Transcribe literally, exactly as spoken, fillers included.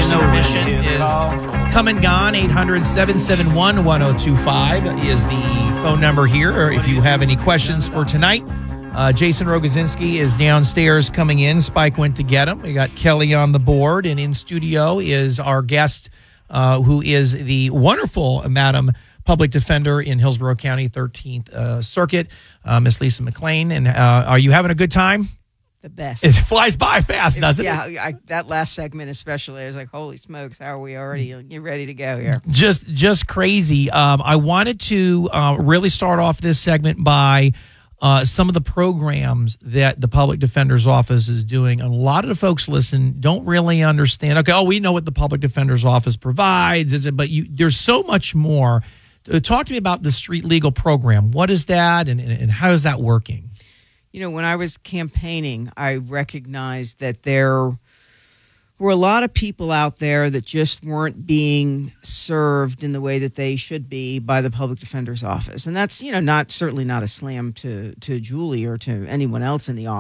No Admission is come and gone. eight hundred, seven seven one, one oh two five is the phone number here. Or if you have any questions for tonight, uh, Jason Rogozinski is downstairs coming in. Spike went to get him. We got Kelly on the board, and in studio is our guest, uh, who is the wonderful Madam Public Defender in Hillsborough County, thirteenth uh, Circuit, uh, Miss Lisa McLean. And uh, are you having a good time? The best. It flies by fast, doesn't yeah, it? Yeah, I, that last segment especially, I was like, holy smokes, how are we already you ready to go here? Just just crazy. Um, I wanted to uh, really start off this segment by uh, some of the programs that the Public Defender's Office is doing. And a lot of the folks listen don't really understand. Okay, oh, we know what the Public Defender's Office provides, is it? But you, there's so much more. Uh, talk to me about the Street Legal program. What is that, and, and, and how is that working? You know, when I was campaigning, I recognized that there were a lot of people out there that just weren't being served in the way that they should be by the Public Defender's Office. And that's, you know, not certainly not a slam to, to Julie or to anyone else in the office.